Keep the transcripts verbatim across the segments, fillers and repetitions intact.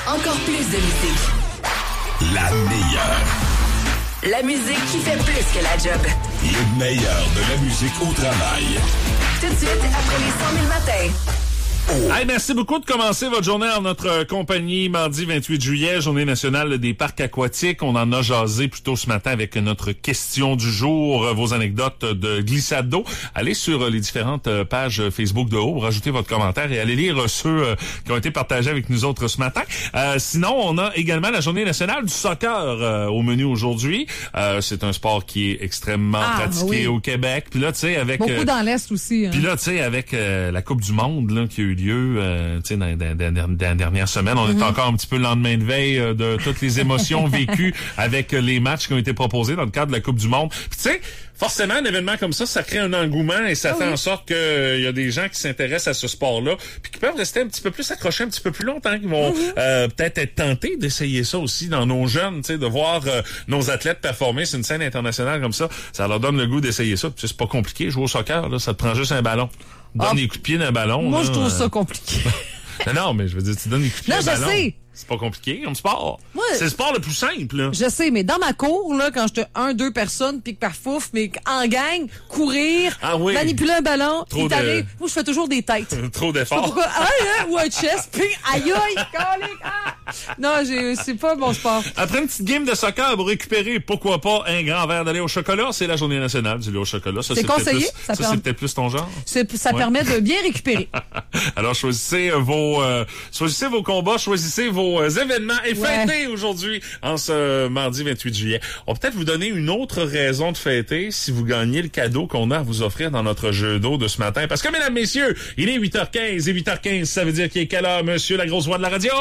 Encore plus de musique. La meilleure. La musique qui fait plus que la job. Le meilleur de la musique au travail. Tout de suite, après les cent mille matins. Oh. Hey, merci beaucoup de commencer votre journée en notre compagnie mardi vingt-huit juillet, journée nationale des parcs aquatiques. On en a jasé plus tôt ce matin avec notre question du jour, vos anecdotes de glissade d'eau. Allez sur les différentes pages Facebook de Haut, rajoutez votre commentaire et allez lire ceux qui ont été partagés avec nous autres ce matin. Euh, sinon, on a également la journée nationale du soccer euh, au menu aujourd'hui. Euh, c'est un sport qui est extrêmement ah, pratiqué oui. au Québec. Puis là, tu sais, avec beaucoup euh, dans l'Est aussi. Hein. Puis là, tu sais, avec euh, la Coupe du Monde là, qui a eu lieu euh, tu sais, dans, dans, dans, dans la dernière semaine. On mm-hmm. est encore un petit peu le lendemain de veille euh, de toutes les émotions vécues avec euh, les matchs qui ont été proposés dans le cadre de la Coupe du Monde. Puis tu sais, forcément, un événement comme ça, ça crée un engouement et ça ah fait oui. en sorte qu'il euh, y a des gens qui s'intéressent à ce sport-là puis qui peuvent rester un petit peu plus accrochés un petit peu plus longtemps, qui vont mm-hmm. euh, peut-être être tentés d'essayer ça aussi dans nos jeunes, tu sais, de voir euh, nos athlètes performer sur une scène internationale comme ça. Ça leur donne le goût d'essayer ça. Puis c'est pas compliqué, jouer au soccer, là, ça te prend juste un ballon. Donne ah, des coups de pied d'un ballon. Moi, là, je trouve euh... ça compliqué. non, non, mais je veux dire, tu donnes des coups de pied d'un d'un ballon. Non, je sais. C'est pas compliqué comme sport. Moi, c'est le sport le plus simple, là. Je sais, mais dans ma cour, là, quand j'étais un, deux personnes, puis que par fouf, mais en gang, courir, ah oui. manipuler un ballon, trop de... moi, je fais toujours des têtes. Trop d'efforts. Pourquoi? Ah, hein, ou un chest, puis aïe, aïe, calique, ah. Non, j'ai, c'est pas mon sport. Après une petite game de soccer, vous récupérez, pourquoi pas, un grand verre de lait au chocolat. C'est la journée nationale du lait au chocolat. Ça, c'est, c'est conseillé. Plus, ça ça per... c'est peut-être plus ton genre. C'est, ça ouais. permet de bien récupérer. Alors, choisissez vos, euh, choisissez vos combats, choisissez vos euh, événements et fêtez ouais. aujourd'hui, en ce mardi vingt-huit juillet. On va peut-être vous donner une autre raison de fêter si vous gagnez le cadeau qu'on a à vous offrir dans notre jeu d'eau de ce matin. Parce que, mesdames, messieurs, il est huit heures quinze et huit heures quinze, ça veut dire qu'il est quelle heure, monsieur, la grosse voix de la radio?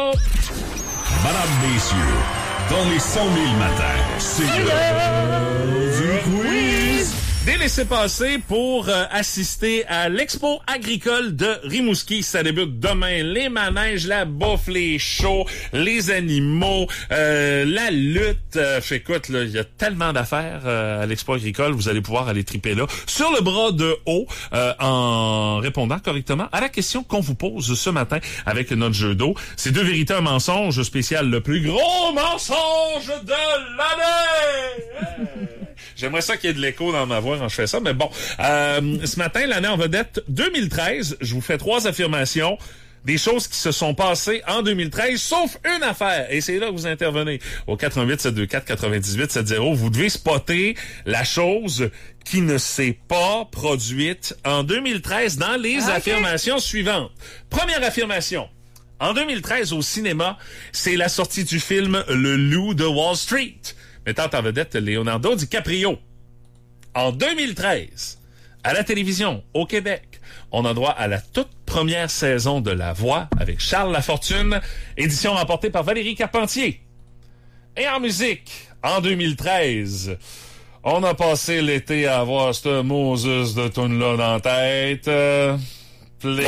Madame, messieurs, dans les cent mille matins, c'est l'heure du quiz! Des laissez-passer pour euh, assister à l'Expo agricole de Rimouski. Ça débute demain. Les manèges, la bouffe, les shows, les animaux, euh, la lutte. Euh, fait, écoute, là, il y a tellement d'affaires euh, à l'Expo agricole. Vous allez pouvoir aller triper là. Sur le bras de haut, euh, en répondant correctement à la question qu'on vous pose ce matin avec notre jeu d'eau. C'est deux vérités, un mensonge spécial. Le plus gros mensonge de l'année! J'aimerais ça qu'il y ait de l'écho dans ma voix quand je fais ça, mais bon. Euh, ce matin, l'année en vedette deux mille treize, je vous fais trois affirmations. Des choses qui se sont passées en deux mille treize, sauf une affaire. Et c'est là que vous intervenez. Au quatre un huit sept deux quatre neuf huit sept zéro, vous devez spotter la chose qui ne s'est pas produite en deux mille treize dans les okay. affirmations suivantes. Première affirmation. En deux mille treize, au cinéma, c'est la sortie du film Le Loup de Wall Street, mettant en vedette Leonardo DiCaprio. En deux mille treize, à la télévision, au Québec, on a droit à la toute première saison de La Voix avec Charles Lafortune, édition remportée par Valérie Carpentier. Et en musique, en deux mille treize, on a passé l'été à avoir ce Moses de tune-là dans la tête. Euh,